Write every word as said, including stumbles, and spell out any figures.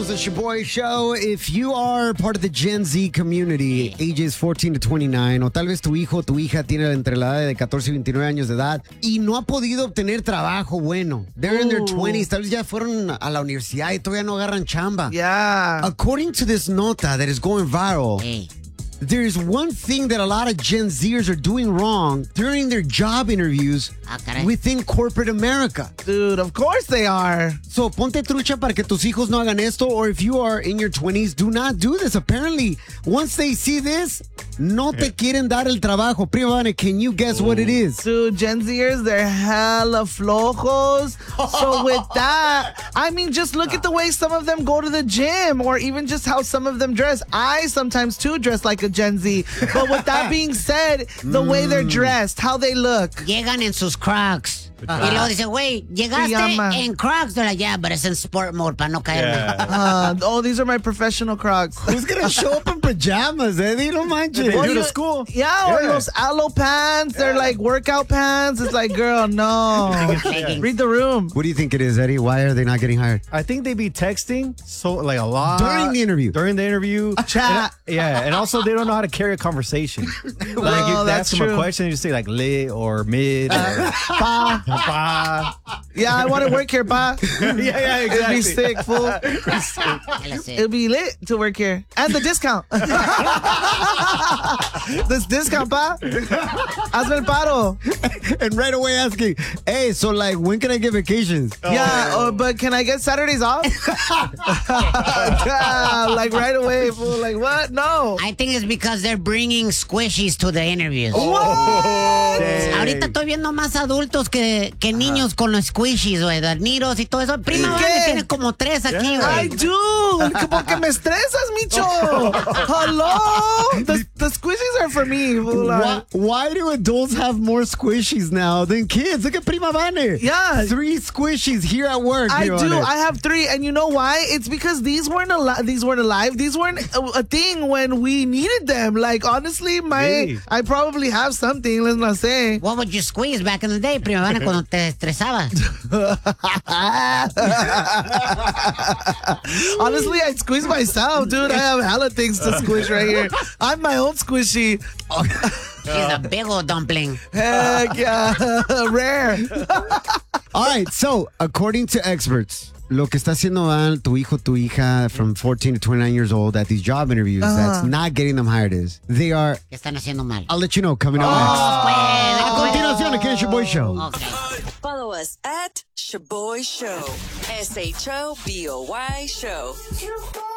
the Shaboy Show. If you are part of the Gen Z community, ages fourteen to twenty-nine, o tal vez tu hijo o tu hija tiene entre la edad de catorce y veintinueve años de edad y no ha podido obtener trabajo bueno. They're in their twenties, tal vez ya fueron a la universidad y todavía no agarran chamba. Yeah. According to this nota that is going viral, Hey. there's one thing that a lot of Gen Zers are doing wrong during their job interviews Ah, caray. within corporate America. Dude, of course they are. So, ponte trucha para que tus hijos no hagan esto, or if you are in your twenties, do not do this. Apparently, once they see this, no te quieren dar el trabajo. Prima Vane, can you guess what it is? Dude, Gen Zers, they're hella flojos. So with that, I mean, just look at the way some of them go to the gym, or even just how some of them dress. I sometimes, too, dress like a Gen Z. But with that being said, the way they're dressed, how they look. Llegan en sus Crocs. Y luego dice, güey, llegaste Pijama. en Crocs. They're like, yeah, but it's in sport mode para no caerme. Uh, oh, these are my professional Crocs. Who's gonna show up in pajamas, Eddie? No manches. They do you- to school. Yeah, or Yeah. those aloe pants. They're like workout pants. It's like, girl, no. Leggings. Read the room. What do you think it is, Eddie? Why are they not getting hired? I think they be texting so like a lot During the interview. During the interview, Chat. And- yeah, and also they don't know how to carry a conversation. Like Well, if they that's ask them true. a question, you say like lit or mid. or, Pa. pa. Yeah, I want to work here, pa. yeah, yeah, It'd exactly. be sick, fool. That's it. It'll be lit to work here. And the discount. This discount, pa. Hazme el paro. And right away asking, hey, so like, when can I get vacations? Yeah, oh, but can I get Saturdays off? Yeah, like right away, fool. Like, what? No. I think it's because they're bringing squishies to the interviews. Ahorita estoy viendo más adultos que, que niños con los squishies, güey, los niros y todo eso. Prima ¿Y Vane qué? tiene como tres aquí, I güey. do. Porque me estresas, Micho. Hello. The, the squishies are for me, fool. Why, why do adults have more squishies now than kids? Look at Prima Vane. Yeah. Three squishies here at work. I Prima do. Vane. I have three, and you know why? It's because these weren't alive. These weren't alive. These weren't a, a thing when we needed them. Like honestly, my Really? I probably have something. Let's not say. What would you squeeze back in the day, Prima Vane, cuando te estresaba? Honestly, I'd squeeze myself, dude. I have hella things to squish right here. I'm my own squishy. She's a big old dumpling. Heck yeah, rare. All right, so according to experts, lo que está haciendo mal tu hijo, tu hija from fourteen to twenty-nine years old at these job interviews that's not getting them hired is they are, ¿Qué están haciendo mal? I'll let you know coming up Oh, pues, next. A pues. continuación, aquí en el Shaboy Show. Okay. Follow us at Shaboy Show. S H O B O Y Show.